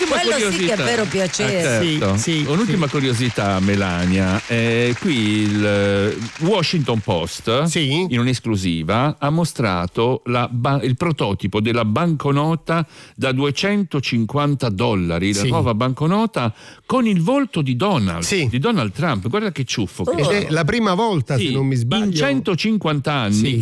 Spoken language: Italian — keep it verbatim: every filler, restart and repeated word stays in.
un'ultima Quello curiosità. sì che è vero piacere. Ah, certo. Sì, sì, un'ultima sì. curiosità, Melania. Eh, qui il Washington Post, Sì. in un'esclusiva, ha mostrato la ba- il prototipo della banconota da duecentocinquanta dollari, la Sì. nuova banconota con il volto di Donald, Sì. di Donald Trump. Guarda che ciuffo. Ed è la prima volta, Sì, se non mi sbaglio. in centocinquanta anni Sì.